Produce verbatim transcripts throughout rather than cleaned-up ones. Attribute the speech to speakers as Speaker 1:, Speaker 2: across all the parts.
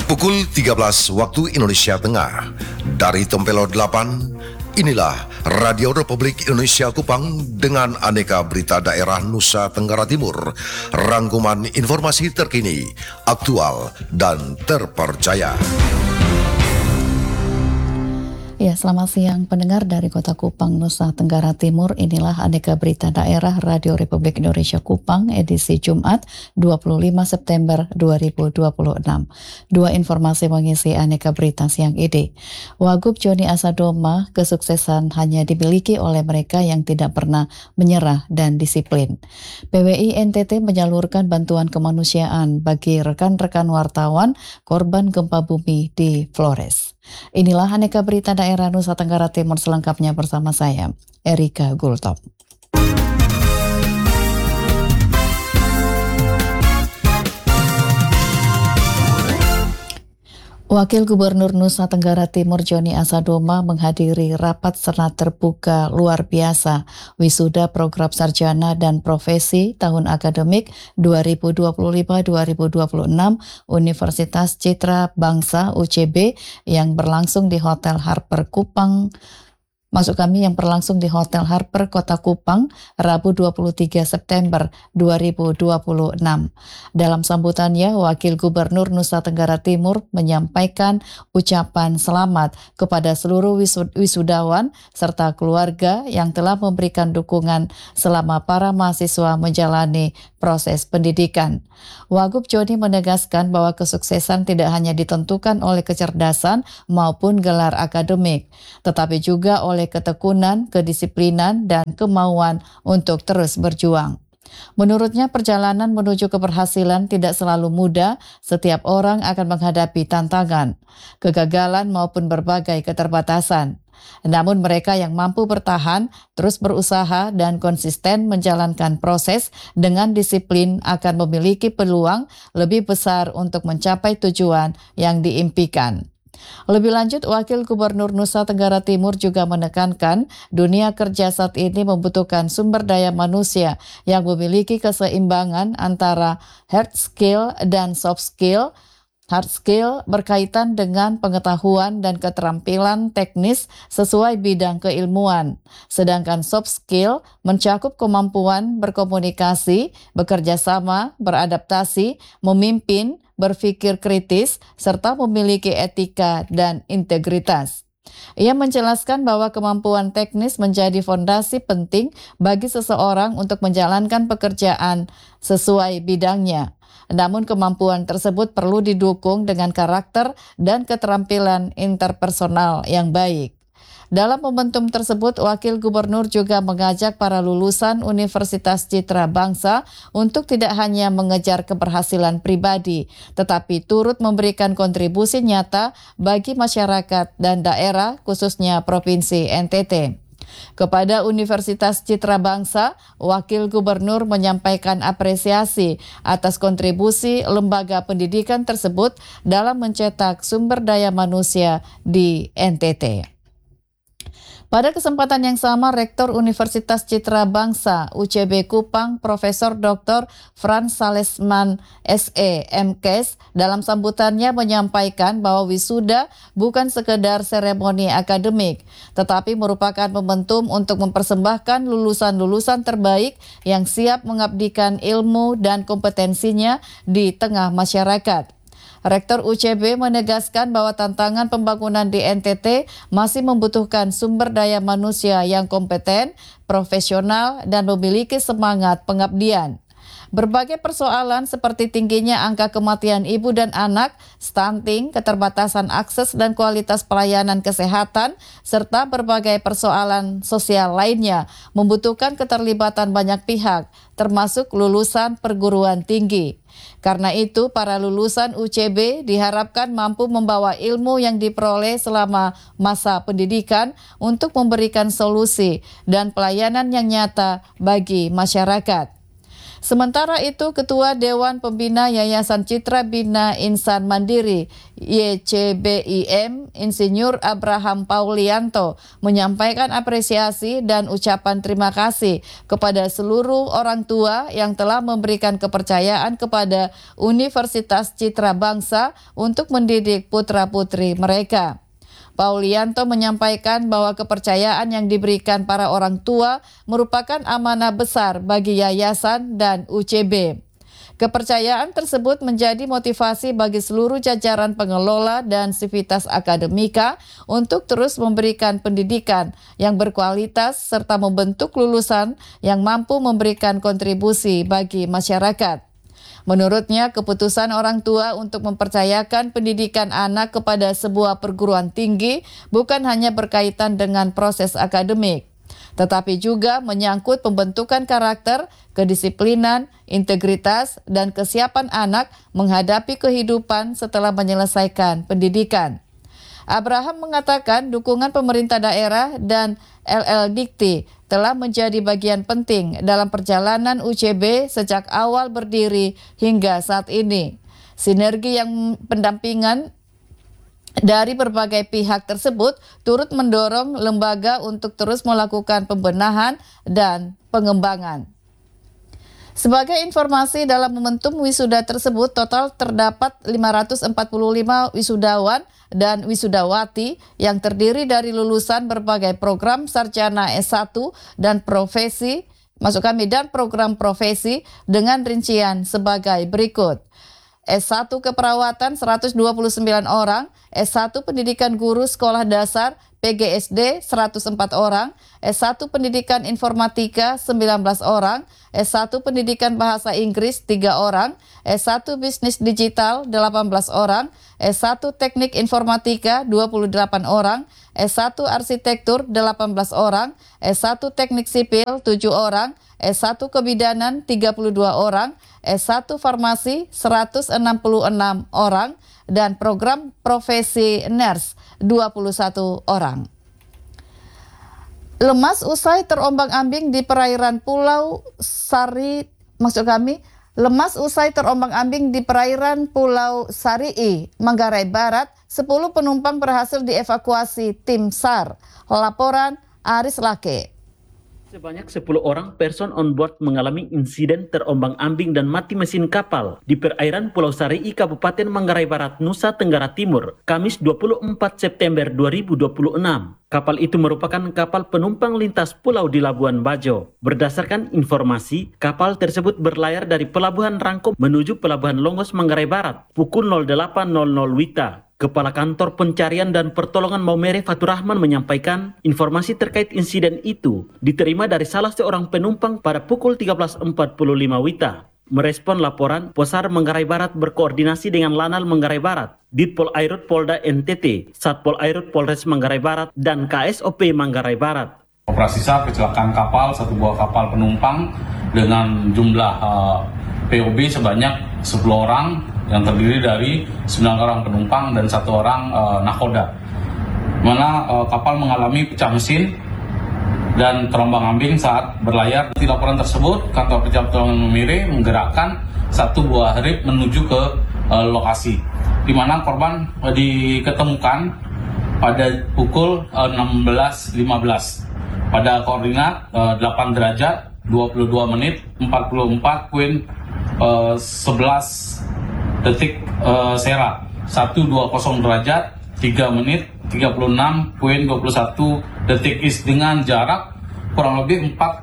Speaker 1: Pukul tiga belas waktu Indonesia Tengah. Dari Tempelo delapan, inilah Radio Republik Indonesia Kupang dengan aneka berita daerah Nusa Tenggara Timur. Rangkuman informasi terkini, aktual, dan terpercaya.
Speaker 2: Ya, selamat siang pendengar dari Kota Kupang, Nusa Tenggara Timur. Inilah aneka berita daerah Radio Republik Indonesia Kupang edisi Jumat dua puluh lima September dua ribu dua puluh enam. Dua informasi mengisi aneka berita siang ini. Wagub Joni Asadoma, kesuksesan hanya dimiliki oleh mereka yang tidak pernah menyerah dan disiplin. P W I N T T menyalurkan bantuan kemanusiaan bagi rekan-rekan wartawan korban gempa bumi di Flores. Inilah aneka berita daerah Nusa Tenggara Timur selengkapnya bersama saya, Erika Gultop. Wakil Gubernur Nusa Tenggara Timur Joni Asadoma menghadiri rapat senat terbuka luar biasa wisuda program sarjana dan profesi tahun akademik dua ribu dua puluh lima dua ribu dua puluh enam Universitas Citra Bangsa U C B yang berlangsung di Hotel Harper Kupang. Maksud kami yang berlangsung di Hotel Harper Kota Kupang, Rabu dua puluh tiga September dua ribu dua puluh enam. Dalam sambutannya, Wakil Gubernur Nusa Tenggara Timur menyampaikan ucapan selamat kepada seluruh wisud- wisudawan serta keluarga yang telah memberikan dukungan selama para mahasiswa menjalani proses pendidikan. Wagub Joni menegaskan bahwa kesuksesan tidak hanya ditentukan oleh kecerdasan maupun gelar akademik, tetapi juga oleh ketekunan, kedisiplinan, dan kemauan untuk terus berjuang. Menurutnya, perjalanan menuju keberhasilan tidak selalu mudah. Setiap orang akan menghadapi tantangan, kegagalan maupun berbagai keterbatasan. Namun mereka yang mampu bertahan, terus berusaha, dan konsisten menjalankan proses dengan disiplin akan memiliki peluang lebih besar untuk mencapai tujuan yang diimpikan. Lebih lanjut, Wakil Gubernur Nusa Tenggara Timur juga menekankan dunia kerja saat ini membutuhkan sumber daya manusia yang memiliki keseimbangan antara hard skill dan soft skill. Hard skill berkaitan dengan pengetahuan dan keterampilan teknis sesuai bidang keilmuan. Sedangkan soft skill mencakup kemampuan berkomunikasi, bekerja sama, beradaptasi, memimpin, berpikir kritis, serta memiliki etika dan integritas. Ia menjelaskan bahwa kemampuan teknis menjadi fondasi penting bagi seseorang untuk menjalankan pekerjaan sesuai bidangnya. Namun kemampuan tersebut perlu didukung dengan karakter dan keterampilan interpersonal yang baik. Dalam momentum tersebut, Wakil Gubernur juga mengajak para lulusan Universitas Citra Bangsa untuk tidak hanya mengejar keberhasilan pribadi, tetapi turut memberikan kontribusi nyata bagi masyarakat dan daerah, khususnya Provinsi N T T. Kepada Universitas Citra Bangsa, Wakil Gubernur menyampaikan apresiasi atas kontribusi lembaga pendidikan tersebut dalam mencetak sumber daya manusia di N T T. Pada kesempatan yang sama, Rektor Universitas Citra Bangsa U C B Kupang, Profesor Doktor Frans Salesman S E M Kes, dalam sambutannya menyampaikan bahwa wisuda bukan sekedar seremoni akademik, tetapi merupakan momentum untuk mempersembahkan lulusan-lulusan terbaik yang siap mengabdikan ilmu dan kompetensinya di tengah masyarakat. Rektor U C B menegaskan bahwa tantangan pembangunan di N T T masih membutuhkan sumber daya manusia yang kompeten, profesional, dan memiliki semangat pengabdian. Berbagai persoalan seperti tingginya angka kematian ibu dan anak, stunting, keterbatasan akses dan kualitas pelayanan kesehatan, serta berbagai persoalan sosial lainnya membutuhkan keterlibatan banyak pihak, termasuk lulusan perguruan tinggi. Karena itu, para lulusan U C B diharapkan mampu membawa ilmu yang diperoleh selama masa pendidikan untuk memberikan solusi dan pelayanan yang nyata bagi masyarakat. Sementara itu, Ketua Dewan Pembina Yayasan Citra Bina Insan Mandiri Y C B I M, Insinyur Abraham Paulianto, menyampaikan apresiasi dan ucapan terima kasih kepada seluruh orang tua yang telah memberikan kepercayaan kepada Universitas Citra Bangsa untuk mendidik putra-putri mereka. Paulianto menyampaikan bahwa kepercayaan yang diberikan para orang tua merupakan amanah besar bagi yayasan dan U C B. Kepercayaan tersebut menjadi motivasi bagi seluruh jajaran pengelola dan sivitas akademika untuk terus memberikan pendidikan yang berkualitas serta membentuk lulusan yang mampu memberikan kontribusi bagi masyarakat. Menurutnya, keputusan orang tua untuk mempercayakan pendidikan anak kepada sebuah perguruan tinggi bukan hanya berkaitan dengan proses akademik, tetapi juga menyangkut pembentukan karakter, kedisiplinan, integritas, dan kesiapan anak menghadapi kehidupan setelah menyelesaikan pendidikan. Abraham mengatakan dukungan pemerintah daerah dan L L Dikti telah menjadi bagian penting dalam perjalanan U C B sejak awal berdiri hingga saat ini. Sinergi yang pendampingan dari berbagai pihak tersebut turut mendorong lembaga untuk terus melakukan pembenahan dan pengembangan. Sebagai informasi, dalam momentum wisuda tersebut total terdapat lima ratus empat puluh lima wisudawan dan wisudawati yang terdiri dari lulusan berbagai program sarjana S satu dan profesi, maksud kami dan program profesi dengan rincian sebagai berikut. S satu Keperawatan seratus dua puluh sembilan orang, S satu Pendidikan Guru Sekolah Dasar P G S D seratus empat orang, S satu Pendidikan Informatika sembilan belas orang, S satu Pendidikan Bahasa Inggris tiga orang, S satu Bisnis Digital delapan belas orang, S satu Teknik Informatika dua puluh delapan orang, S satu Arsitektur delapan belas orang, S satu Teknik Sipil tujuh orang, S satu Kebidanan tiga puluh dua orang, S satu Farmasi seratus enam puluh enam orang, dan program profesi nurse dua puluh satu orang. Lemas usai terombang-ambing di perairan Pulau Sari, maksud kami, lemas usai terombang-ambing di perairan Pulau Sarii, Manggarai Barat, sepuluh penumpang berhasil dievakuasi tim S A R. Laporan Aris Lake.
Speaker 3: Sebanyak sepuluh orang person on board mengalami insiden terombang-ambing dan mati mesin kapal di perairan Pulau Sarii, Kabupaten Manggarai Barat, Nusa Tenggara Timur, Kamis dua puluh empat September dua ribu dua puluh enam. Kapal itu merupakan kapal penumpang lintas pulau di Labuan Bajo. Berdasarkan informasi, kapal tersebut berlayar dari Pelabuhan Rangkom menuju Pelabuhan Longos, Manggarai Barat, pukul delapan nol nol W I T A. Kepala Kantor Pencarian dan Pertolongan Maumere Fatur Rahman menyampaikan informasi terkait insiden itu diterima dari salah seorang penumpang pada pukul tiga belas empat puluh lima W I T A. Merespon laporan, Posar Manggarai Barat berkoordinasi dengan Lanal Manggarai Barat, Ditpol Airut Polda N T T, Satpol Airut Polres Manggarai Barat, dan K S O P Manggarai Barat.
Speaker 4: Operasi S A R kecelakaan kapal, satu buah kapal penumpang dengan jumlah uh, P O B sebanyak sepuluh orang yang terdiri dari sembilan orang penumpang dan satu orang uh, nakoda. Mana uh, kapal mengalami pecah mesin dan terombang-ambing saat berlayar. Di laporan tersebut, Kantor Pertolongan Maumere menggerakkan satu buah rib menuju ke uh, lokasi, di mana korban uh, diketemukan pada pukul uh, enam belas lima belas pada koordinat uh, delapan derajat dua puluh dua menit empat puluh empat sebelas detik uh, Sera, satu dua nol derajat tiga menit tiga puluh enam dua puluh satu detik Is, dengan jarak kurang lebih empat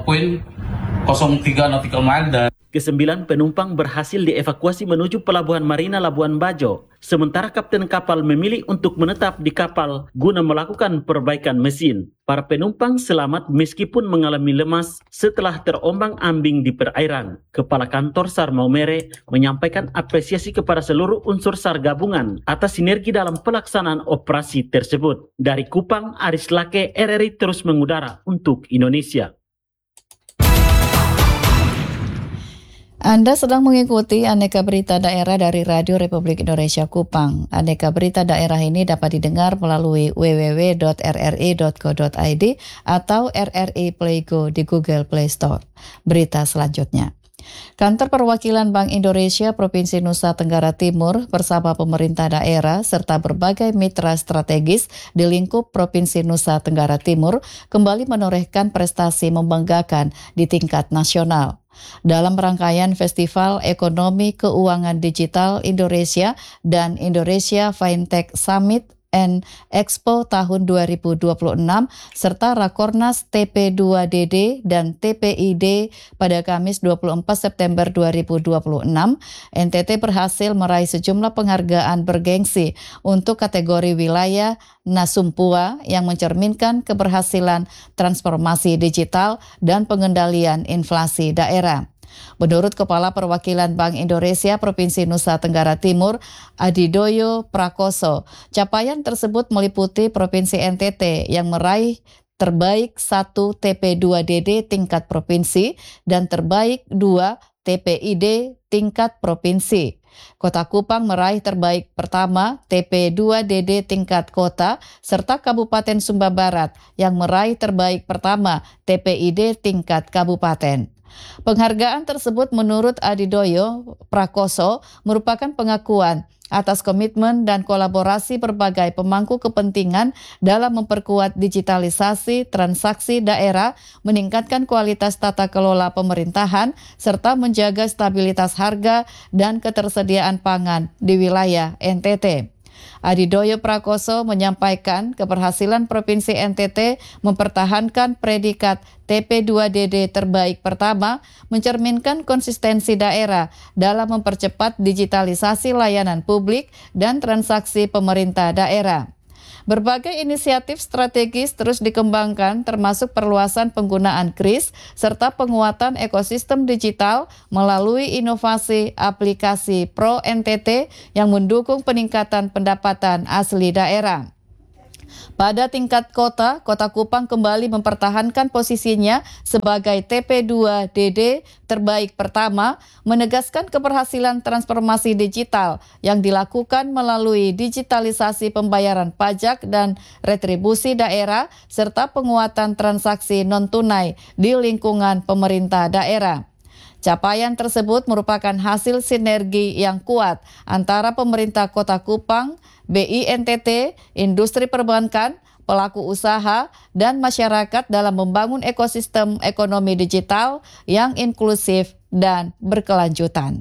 Speaker 4: nol tiga nautical mile. Dan
Speaker 3: Kesembilan penumpang berhasil dievakuasi menuju Pelabuhan Marina Labuan Bajo, sementara kapten kapal memilih untuk menetap di kapal guna melakukan perbaikan mesin. Para penumpang selamat meskipun mengalami lemas setelah terombang-ambing di perairan. Kepala Kantor S A R Maumere menyampaikan apresiasi kepada seluruh unsur S A R gabungan atas sinergi dalam pelaksanaan operasi tersebut. Dari Kupang, Aris Lake, R R I terus mengudara untuk Indonesia.
Speaker 2: Anda sedang mengikuti Aneka Berita Daerah dari Radio Republik Indonesia Kupang. Aneka Berita Daerah ini dapat didengar melalui w w w dot r r i dot co dot i d atau R R I Play Go di Google Play Store. Berita selanjutnya. Kantor Perwakilan Bank Indonesia Provinsi Nusa Tenggara Timur bersama pemerintah daerah serta berbagai mitra strategis di lingkup Provinsi Nusa Tenggara Timur kembali menorehkan prestasi membanggakan di tingkat nasional. Dalam rangkaian Festival Ekonomi Keuangan Digital Indonesia dan Indonesia Fintech Summit and Expo tahun dua ribu dua puluh enam serta Rakornas T P dua D D dan T P I D pada Kamis dua puluh empat September dua ribu dua puluh enam, N T T berhasil meraih sejumlah penghargaan bergengsi untuk kategori wilayah Nasumpua yang mencerminkan keberhasilan transformasi digital dan pengendalian inflasi daerah. Menurut Kepala Perwakilan Bank Indonesia Provinsi Nusa Tenggara Timur, Adidoyo Prakoso, capaian tersebut meliputi Provinsi N T T yang meraih terbaik satu T P dua D D tingkat provinsi dan terbaik dua T P I D tingkat provinsi. Kota Kupang meraih terbaik pertama T P dua D D tingkat kota, serta Kabupaten Sumba Barat yang meraih terbaik pertama T P I D tingkat kabupaten. Penghargaan tersebut menurut Adidoyo Prakoso merupakan pengakuan atas komitmen dan kolaborasi berbagai pemangku kepentingan dalam memperkuat digitalisasi transaksi daerah, meningkatkan kualitas tata kelola pemerintahan, serta menjaga stabilitas harga dan ketersediaan pangan di wilayah N T T. Adidoyo Prakoso menyampaikan keberhasilan Provinsi N T T mempertahankan predikat T P dua D D terbaik pertama mencerminkan konsistensi daerah dalam mempercepat digitalisasi layanan publik dan transaksi pemerintah daerah. Berbagai inisiatif strategis terus dikembangkan termasuk perluasan penggunaan kris serta penguatan ekosistem digital melalui inovasi aplikasi Pro N T T yang mendukung peningkatan pendapatan asli daerah. Pada tingkat kota, Kota Kupang kembali mempertahankan posisinya sebagai T P dua D D terbaik pertama, menegaskan keberhasilan transformasi digital yang dilakukan melalui digitalisasi pembayaran pajak dan retribusi daerah, serta penguatan transaksi non-tunai di lingkungan pemerintah daerah. Capaian tersebut merupakan hasil sinergi yang kuat antara pemerintah Kota Kupang, B I N T T, industri perbankan, pelaku usaha, dan masyarakat dalam membangun ekosistem ekonomi digital yang inklusif dan berkelanjutan.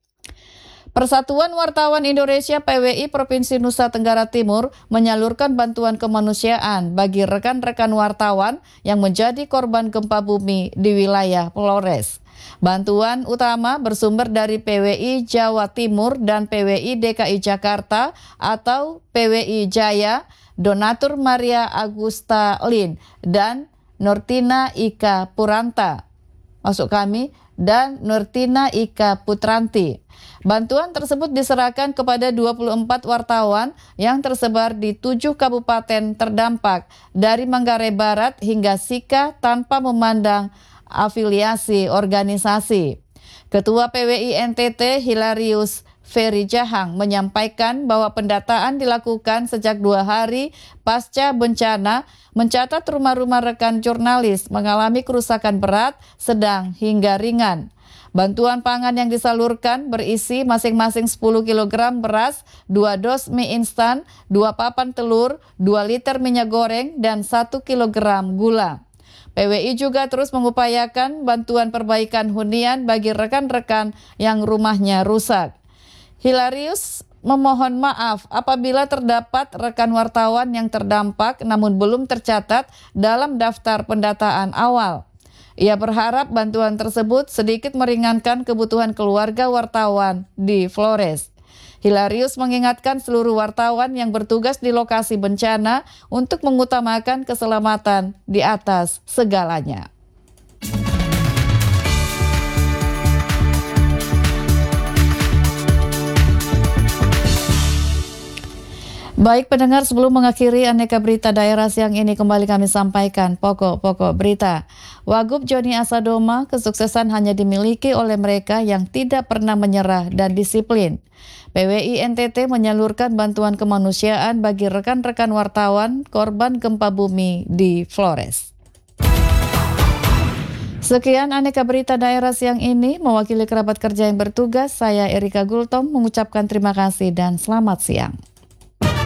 Speaker 2: Persatuan Wartawan Indonesia P W I Provinsi Nusa Tenggara Timur menyalurkan bantuan kemanusiaan bagi rekan-rekan wartawan yang menjadi korban gempa bumi di wilayah Flores. Bantuan utama bersumber dari P W I Jawa Timur dan P W I D K I Jakarta atau P W I Jaya, Donatur Maria Agusta Lin, dan Nortina Ika Puranta, masuk kami, dan Nortina Ika Putranti. Bantuan tersebut diserahkan kepada dua puluh empat wartawan yang tersebar di tujuh kabupaten terdampak dari Manggarai Barat hingga Sika tanpa memandang afiliasi organisasi. Ketua P W I N T T Hilarius Ferry Jahang menyampaikan bahwa pendataan dilakukan sejak dua hari pasca bencana, mencatat rumah-rumah rekan jurnalis mengalami kerusakan berat, sedang hingga ringan. Bantuan pangan yang disalurkan berisi masing-masing sepuluh kilogram beras, dua dos mie instan, dua papan telur, dua liter minyak goreng, dan satu kilogram gula. P W I juga terus mengupayakan bantuan perbaikan hunian bagi rekan-rekan yang rumahnya rusak. Hilarius memohon maaf apabila terdapat rekan wartawan yang terdampak namun belum tercatat dalam daftar pendataan awal. Ia berharap bantuan tersebut sedikit meringankan kebutuhan keluarga wartawan di Flores. Hilarius mengingatkan seluruh wartawan yang bertugas di lokasi bencana untuk mengutamakan keselamatan di atas segalanya. Baik pendengar, sebelum mengakhiri Aneka Berita Daerah siang ini, kembali kami sampaikan pokok-pokok berita. Wagub Joni Asadoma, kesuksesan hanya dimiliki oleh mereka yang tidak pernah menyerah dan disiplin. P W I N T T menyalurkan bantuan kemanusiaan bagi rekan-rekan wartawan korban gempa bumi di Flores. Sekian Aneka Berita Daerah siang ini, mewakili kerabat kerja yang bertugas, saya Erika Gultom mengucapkan terima kasih dan selamat siang.